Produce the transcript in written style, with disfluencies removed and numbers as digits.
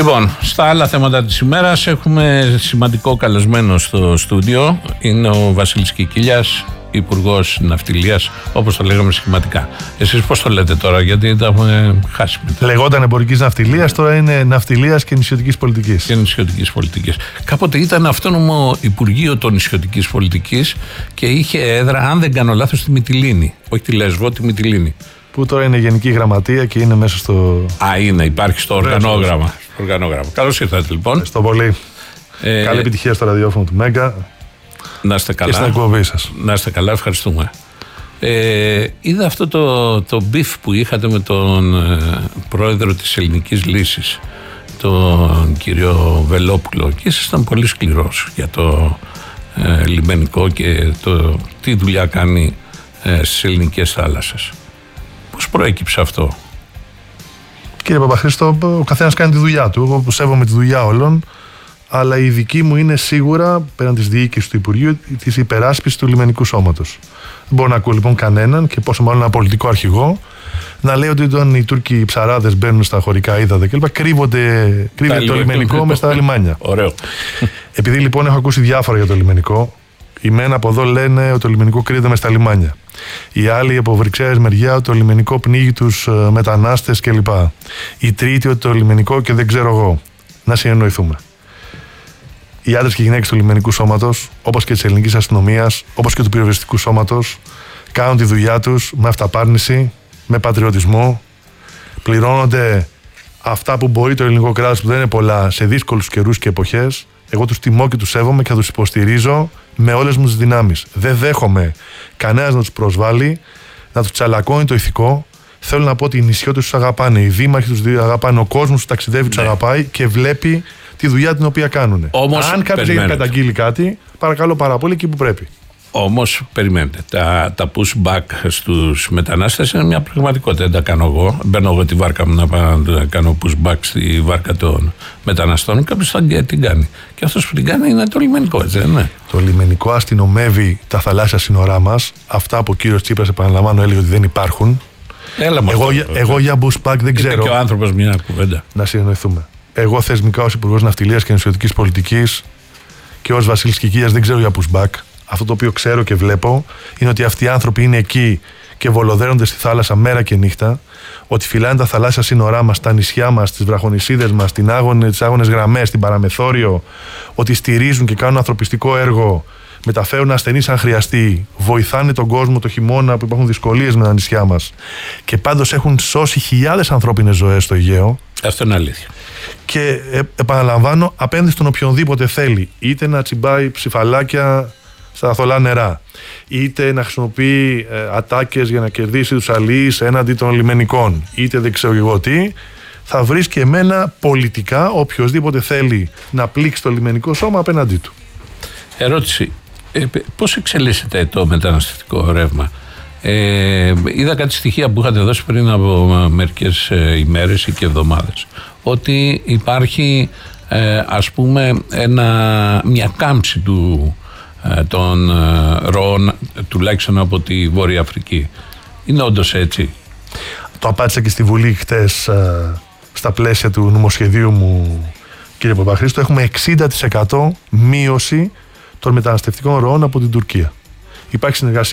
Λοιπόν, στα άλλα θέματα της ημέρας έχουμε σημαντικό καλεσμένο στο στούντιο. Είναι ο Βασίλης Κικίλιας, Υπουργός Ναυτιλίας, όπως το λέγαμε σχηματικά. Εσείς πώς το λέτε τώρα, γιατί τα έχουμε χάσει μετά. Λεγόταν εμπορικής ναυτιλίας, τώρα είναι ναυτιλίας και νησιωτικής πολιτικής. Και νησιωτικής πολιτικής. Κάποτε ήταν αυτόνομο Υπουργείο των Νησιωτικής Πολιτικής και είχε έδρα, αν δεν κάνω λάθος, στη Μυτιλήνη. Όχι τη Λέσβο, τη Μυτιλήνη. Που τώρα είναι Γενική Γραμματεία και είναι μέσα στο. Υπάρχει στο οργανόγραμμα. Καλώς ήρθατε λοιπόν. Ευχαριστώ πολύ. Καλή επιτυχία στο ραδιόφωνο του Μέγκα. Να είστε καλά. Και στην εκπομπή σας. Να είστε καλά, ευχαριστούμε. Είδα αυτό το μπιφ που είχατε με τον πρόεδρο της Ελληνικής Λύσης, τον κύριο Βελόπουλο, και ήσασταν πολύ σκληρός για το λιμενικό και το τι δουλειά κάνει στις ελληνικές θάλασσες. Πώς προέκυψε αυτό? Κύριε Παπαχρήστο, ο καθένας κάνει τη δουλειά του. Εγώ σέβομαι τη δουλειά όλων, αλλά η δική μου είναι σίγουρα, πέραν της διοίκησης του Υπουργείου, της υπεράσπισης του λιμενικού σώματος. Δεν μπορώ να ακούω λοιπόν κανέναν, και πόσο μάλλον ένα πολιτικό αρχηγό, να λέει ότι όταν οι Τούρκοι οι ψαράδες μπαίνουν στα χωρικά ύδατα κλπ. Κρύβεται το λιμενικό μες στα λιμάνια. Ωραίο. Επειδή λοιπόν έχω ακούσει διάφορα για το λιμενικό, οι μεν από εδώ λένε ότι το λιμενικό κρύβεται μες στα λιμάνια. Οι άλλοι από Βρυξέλλες μεριά ότι το λιμενικό πνίγει τους μετανάστες κλπ. Οι τρίτοι ότι το λιμενικό και δεν ξέρω εγώ. Να συνεννοηθούμε. Οι άντρες και οι γυναίκες του λιμενικού σώματος, όπως και της ελληνικής αστυνομίας, όπως και του πυροσβεστικού σώματος, κάνουν τη δουλειά τους με αυταπάρνηση, με πατριωτισμό. Πληρώνονται αυτά που μπορεί το ελληνικό κράτος, που δεν είναι πολλά, σε δύσκολους καιρούς και εποχές. Εγώ τους τιμώ και τους σέβομαι και θα τους υποστηρίζω με όλες μου τις δυνάμεις. Δεν δέχομαι κανένας να τους προσβάλλει, να τους τσαλακώνει το ηθικό. Θέλω να πω ότι οι νησιώτες τους αγαπάνε, οι δήμαρχοι τους αγαπάνε, ο κόσμος τους ταξιδεύει, τους αγαπάει και βλέπει τη δουλειά την οποία κάνουν. Αν κάποιος έχει καταγγείλει κάτι, παρακαλώ πάρα πολύ εκεί που πρέπει. Όμως, περιμένετε, τα pushback στους μετανάστες είναι μια πραγματικότητα. Δεν τα κάνω εγώ. Μπαίνω εγώ τη βάρκα μου να κάνω pushback στη βάρκα των μεταναστών. Κάποιος θα την κάνει. Και αυτός που την κάνει είναι το λιμενικό, έτσι δεν είναι? Το λιμενικό αστυνομεύει τα θαλάσσια σύνορά μας. Αυτά που ο κύριος Τσίπρας, επαναλαμβάνω, έλεγε ότι δεν υπάρχουν. Εγώ για pushback δεν ξέρω. Και ο άνθρωπος μια κουβέντα. Να συνεννοηθούμε. Εγώ θεσμικά ως Υπουργός Ναυτιλίας και Νησιωτικής Πολιτικής και ως Βασίλης Κικίλιας δεν ξέρω για pushback. Αυτό το οποίο ξέρω και βλέπω είναι ότι αυτοί οι άνθρωποι είναι εκεί και βολοδέρονται στη θάλασσα μέρα και νύχτα, ότι φυλάνε τα θαλάσσια σύνορά μας, τα νησιά μας, τις βραχονησίδες μας, τις άγονες γραμμές, την παραμεθόριο, ότι στηρίζουν και κάνουν ανθρωπιστικό έργο, μεταφέρουν ασθενείς αν χρειαστεί, βοηθάνε τον κόσμο το χειμώνα που υπάρχουν δυσκολίες με τα νησιά μας και πάντως έχουν σώσει χιλιάδες ανθρώπινες ζωές στο Αιγαίο. Αυτό είναι αλήθεια. Και επαναλαμβάνω, απέναντι στον οποιονδήποτε θέλει, είτε να τσιμπάει ψηφαλάκια στα θολά νερά, είτε να χρησιμοποιεί ατάκες για να κερδίσει τους αλλοίς έναντι των λιμενικών, είτε δεν ξέρω εγώ τι, θα βρεις και εμένα πολιτικά οποιοσδήποτε θέλει να πλήξει το λιμενικό σώμα απέναντί του. Ερώτηση. Πώς εξελίσσεται το μεταναστευτικό ρεύμα? Είδα κάτι στοιχεία που είχατε δώσει πριν από μερικές ημέρες ή και εβδομάδες, ότι υπάρχει ας πούμε μια κάμψη των ροών, τουλάχιστον από τη Βόρεια Αφρική. Είναι όντως έτσι? Το απάντησα και στη Βουλή χτες στα πλαίσια του νομοσχεδίου μου, κύριε Παπαχρήστο. Έχουμε 60% μείωση των μεταναστευτικών ροών από την Τουρκία. Υπάρχει συνεργασία